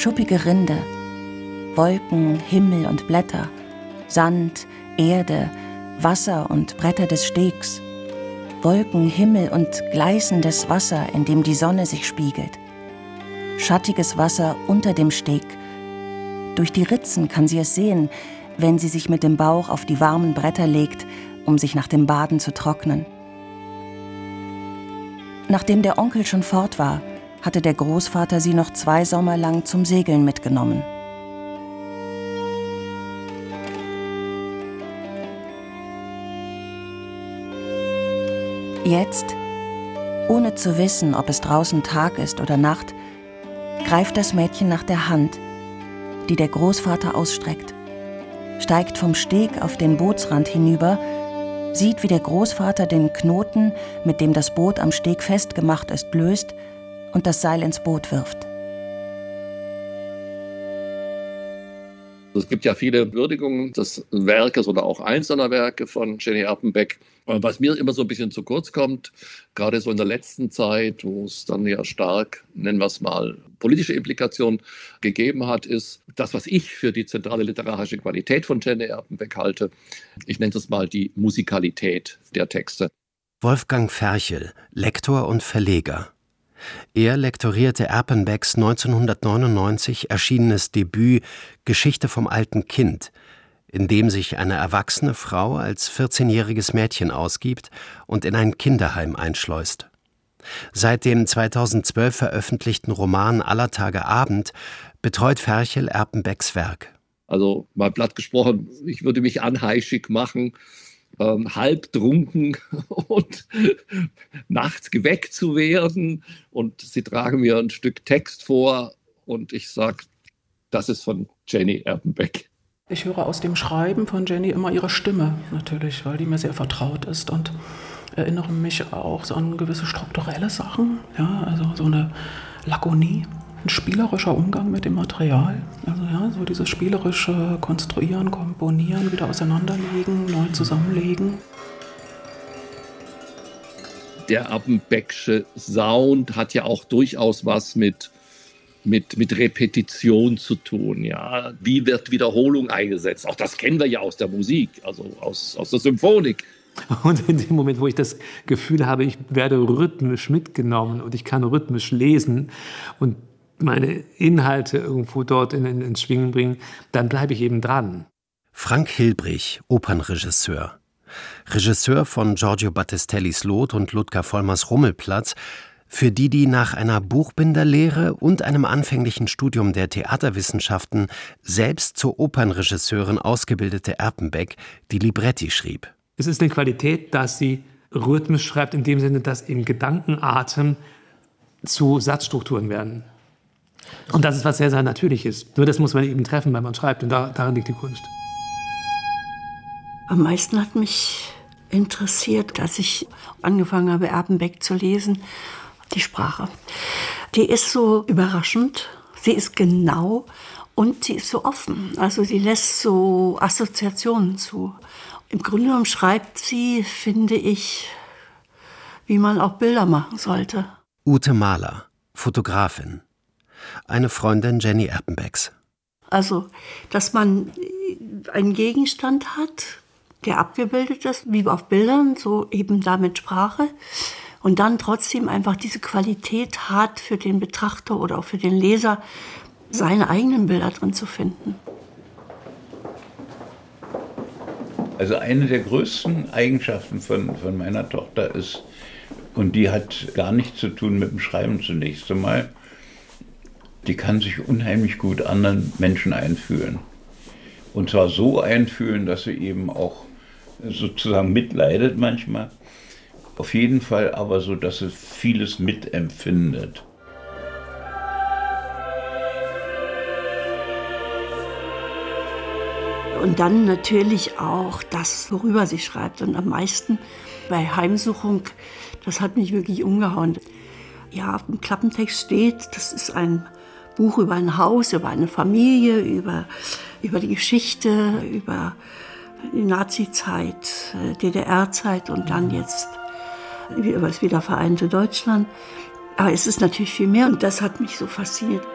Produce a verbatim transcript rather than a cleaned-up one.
Schuppige Rinde, Wolken, Himmel und Blätter, Sand, Erde, Wasser und Bretter des Stegs, Wolken, Himmel und gleißendes Wasser, in dem die Sonne sich spiegelt. Schattiges Wasser unter dem Steg. Durch die Ritzen kann sie es sehen, wenn sie sich mit dem Bauch auf die warmen Bretter legt, um sich nach dem Baden zu trocknen. Nachdem der Onkel schon fort war, hatte der Großvater sie noch zwei Sommer lang zum Segeln mitgenommen. Jetzt, ohne zu wissen, ob es draußen Tag ist oder Nacht, greift das Mädchen nach der Hand, die der Großvater ausstreckt, steigt vom Steg auf den Bootsrand hinüber, sieht, wie der Großvater den Knoten, mit dem das Boot am Steg festgemacht ist, löst und das Seil ins Boot wirft. Es gibt ja viele Würdigungen des Werkes oder auch einzelner Werke von Jenny Erpenbeck. Was mir immer so ein bisschen zu kurz kommt, gerade so in der letzten Zeit, wo es dann ja stark, nennen wir es mal, politische Implikationen gegeben hat, ist das, was ich für die zentrale literarische Qualität von Jenny Erpenbeck halte. Ich nenne es mal die Musikalität der Texte. Wolfgang Ferchel, Lektor und Verleger. Er lektorierte Erpenbecks neunzehnhundertneunundneunzig erschienenes Debüt »Geschichte vom alten Kind«, in dem sich eine erwachsene Frau als vierzehnjähriges Mädchen ausgibt und in ein Kinderheim einschleust. Seit dem zweitausendzwölf veröffentlichten Roman »Aller Tage Abend« betreut Ferchel Erpenbecks Werk. Also mal platt gesprochen, ich würde mich anheischig machen, Ähm, halbtrunken und nachts geweckt zu werden. Und sie tragen mir ein Stück Text vor und ich sage, das ist von Jenny Erpenbeck. Ich höre aus dem Schreiben von Jenny immer ihre Stimme natürlich, weil die mir sehr vertraut ist und erinnere mich auch so an gewisse strukturelle Sachen, ja, also so eine Lakonie. Ein spielerischer Umgang mit dem Material, also ja, so dieses spielerische Konstruieren, Komponieren, wieder auseinanderlegen, neu zusammenlegen. Der Erpenbecksche Sound hat ja auch durchaus was mit, mit, mit Repetition zu tun. Ja? Wie wird Wiederholung eingesetzt? Auch das kennen wir ja aus der Musik, also aus, aus der Symphonik. Und in dem Moment, wo ich das Gefühl habe, ich werde rhythmisch mitgenommen und ich kann rhythmisch lesen und meine Inhalte irgendwo dort in, in, ins Schwingen bringen, dann bleibe ich eben dran. Frank Hilbrich, Opernregisseur. Regisseur von Giorgio Battistellis Lot und Ludger Vollmers Rummelplatz, für die die nach einer Buchbinderlehre und einem anfänglichen Studium der Theaterwissenschaften selbst zur Opernregisseurin ausgebildete Erpenbeck die Libretti schrieb. Es ist eine Qualität, dass sie rhythmisch schreibt, in dem Sinne, dass in Gedankenatem zu Satzstrukturen werden. Und das ist was sehr, sehr Natürliches. Nur das muss man eben treffen, wenn man schreibt. Und da, darin liegt die Kunst. Am meisten hat mich interessiert, als ich angefangen habe, Erpenbeck zu lesen, die Sprache. Die ist so überraschend, sie ist genau und sie ist so offen. Also sie lässt so Assoziationen zu. Im Grunde genommen schreibt sie, finde ich, wie man auch Bilder machen sollte. Ute Mahler, Fotografin. Eine Freundin Jenny Erpenbecks. Also, dass man einen Gegenstand hat, der abgebildet ist, wie auf Bildern, so eben damit Sprache, und dann trotzdem einfach diese Qualität hat für den Betrachter oder auch für den Leser, seine eigenen Bilder drin zu finden. Also eine der größten Eigenschaften von, von meiner Tochter ist, und die hat gar nichts zu tun mit dem Schreiben zunächst einmal, die kann sich unheimlich gut anderen Menschen einfühlen. Und zwar so einfühlen, dass sie eben auch sozusagen mitleidet manchmal. Auf jeden Fall aber so, dass sie vieles mitempfindet. Und dann natürlich auch das, worüber sie schreibt. Und am meisten bei Heimsuchung, das hat mich wirklich umgehauen. Ja, auf dem Klappentext steht, das ist ein Buch über ein Haus, über eine Familie, über, über die Geschichte, über die Nazi-Zeit, D D R-Zeit und dann jetzt über das wiedervereinte Deutschland. Aber es ist natürlich viel mehr und das hat mich so fasziniert.